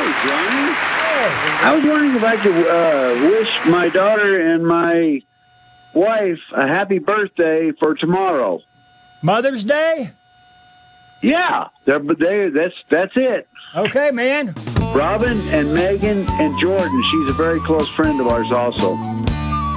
Johnny. Hey. I was wondering if I could wish my daughter and my wife a happy birthday for tomorrow. Mother's Day? Yeah, that's it. Okay, man. Robin and Megan and Jordan. She's a very close friend of ours also.